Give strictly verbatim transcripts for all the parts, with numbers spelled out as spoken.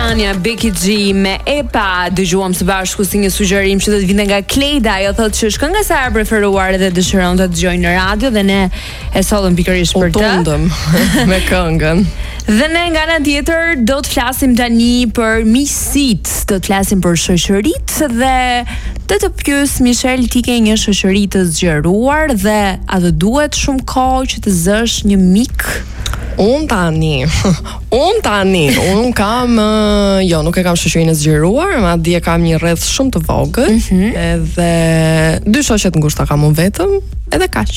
Tanya, Becky G me Epa dëgjuam së bashku si një sugjerim që do të vinte nga Klejda. Ajo thotë që është kënga e saj e preferuar dhe dëshiron ta dëgjojë në radio dhe ne e sollëm pikërisht për të. U tundëm me këngën. Dhe ne nga ana tjetër do të flasim tani për miqësitë, do të flasim për shoqëritë dhe të të pyes Michel, ti ke një shoqëri të zgjeruar dhe a të duhet shumë kohë që të zësh një mik? Unë tani, unë tani, unë kam, uh, jo, nuk e kam shoqërinë e zgjeruar, ma dje kam një rreth shumë të vogël, mm-hmm. edhe dy shoqet ngushta kam unë vetëm, edhe kaq.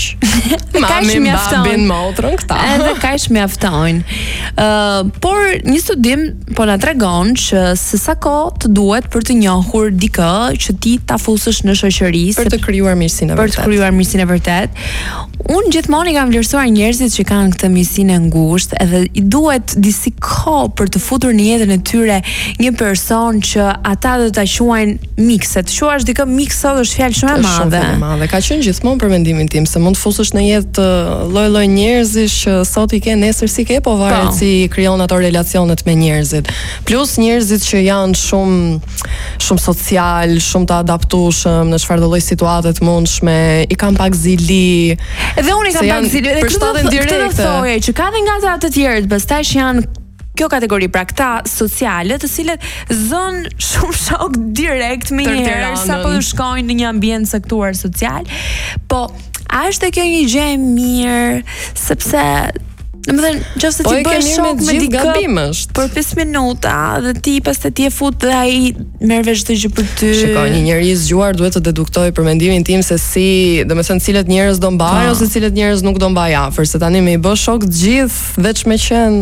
Mamin, babin, motrën, këta. Edhe kaq mjaftojnë. Uh, por një studim po na tregon që se sa kohë të duhet për të njohur dikë që ti ta fusësh në shoqëri për të krijuar mirësinë e vërtet. Për të krijuar mirësinë e vërtet. Unë gjithmonë i kam vlerësuar njerëzit që kanë këtë mirësinë e ngushtë, edhe i duhet disi kohë për të futur në jetën e tyre një person që ata do ta quajnë mik. Se të quash dikë mik sot është fjalë shumë e madhe. Shumë e madhe. Ka qenë gjithmonë për mendimin tim se mund të fusësh në jetë lloj-lloj njerëzish që sot i ke, nesër si ke, po varet si krijon ato relacionet me njerëzit. Plus njerëzit që janë shumë shumë social, shumë të adaptueshëm në çfarëdo lloj situate të mundshme, i kanë pak zili. Edhe unë i kam pak zili, edhe këtë do thoje që ka dhe nga ata të tjerë, pastaj që janë kjo kategori, pra këta sociale, të cilët zën shumë shok direkt me njëherë sapo të shkojnë në një ambient caktuar social. Po, a është kjo një gjë e mirë, sepse domethënë, nëse ti bësh shok me dikë për pesë minuta dhe ti pastaj ti e fut dhe ai merr vesh çdo gjë për ty. Shikoj, një njeri i zgjuar duhet të deduktojë për mendimin tim se si, domethënë, cilët njerëz do mbaj ose cilët njerëz nuk do mbaj afër, se tani me i bë shok të gjithë veç me qen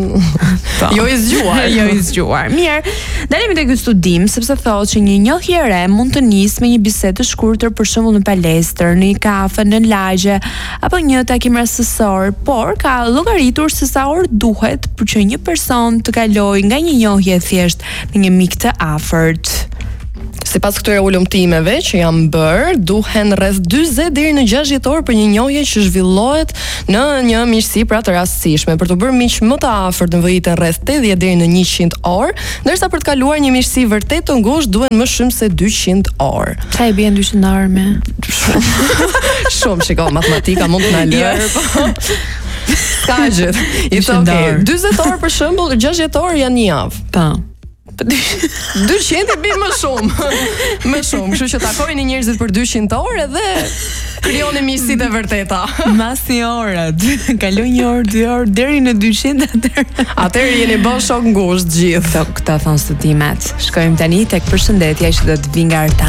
jo i zgjuar, jo i zgjuar. Mirë, dalemi te ky studim sepse thotë që një njohje e re mund të nisë me një bisedë të shkurtër, për shembull në palestër, në një kafe, në lagje apo një takim rastësor, por ka llogaritur se sa orë duhet për që një person të kalojë nga një njohje e thjesht në një mik të afërt. Sipas këtyre ulëmtimeve që janë bërë, duhen rreth dyzet deri në gjashtëdhjetë orë për një njohje që zhvillohet në një miqësi pra të rastësishme. Për të bërë miq më të afërt nevojiten rreth tetëdhjetë deri në njëqind orë, ndërsa për të kaluar një miqësi vërtet të ngushtë duhen më shumë se dyqind orë. Sa i bien dyqind orë me? Shumë, shiko, matematika mund të na lërë, po. Ska gjithë. I thotë, dyzet orë për shembull, gjashtëdhjetë orë janë një javë. Po. dyqind e bën më shumë. Më shumë, kështu që takojeni njerëzit për dyqind orë dhe krijoni miqësitë e vërteta. Mas një orët, kaloj një orë, dy orë deri në dyqind atëherë. Atëherë jeni bën shok ngushtë gjithë. Këta thon studimet. Shkojmë tani tek përshëndetja që do të vi nga Arta.